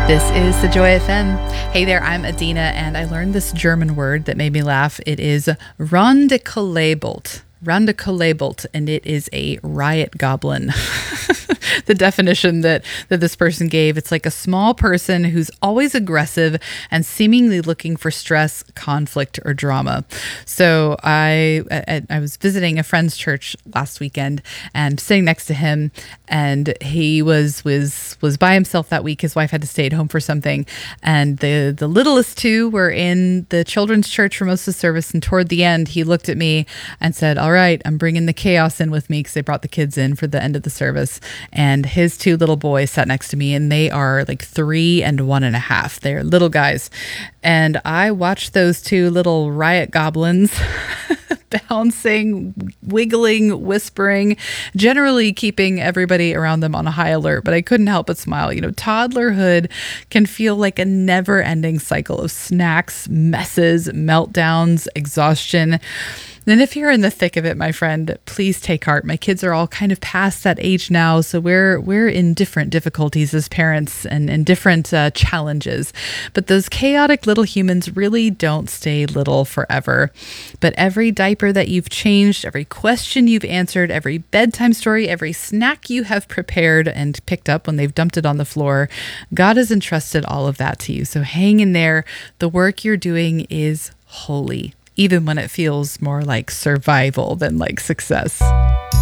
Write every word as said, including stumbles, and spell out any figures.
This is the Joy F M. Hey there, I'm Adina, and I learned this German word that made me laugh. It is Rondekolebold. Rondekolebold, and it is a riot goblin. The definition that, that this person gave, it's like a small person who's always aggressive and seemingly looking for stress, conflict, or drama. So I, I, I was visiting a friend's church last weekend and sitting next to him, and he was was was by himself that week. His wife had to stay at home for something, and the the littlest two were in the children's church for most of the service. And toward the end, he looked at me and said, "All right, I'm bringing the chaos in with me," because they brought the kids in for the end of the service. And his two little boys sat next to me, and they are like three and one and a half. They're little guys. And I watched those two little riot goblins bouncing, wiggling, whispering, generally keeping everybody around them on a high alert. But I couldn't help but smile. You know, toddlerhood can feel like a never-ending cycle of snacks, messes, meltdowns, exhaustion. And if you're in the thick of it, my friend, please take heart. My kids are all kind of past that age now, so we're we're in different difficulties as parents and, and different uh, challenges. But those chaotic little humans really don't stay little forever. But every diaper that you've changed, every question you've answered, every bedtime story, every snack you have prepared and picked up when they've dumped it on the floor, God has entrusted all of that to you. So hang in there. The work you're doing is holy, even when it feels more like survival than like success.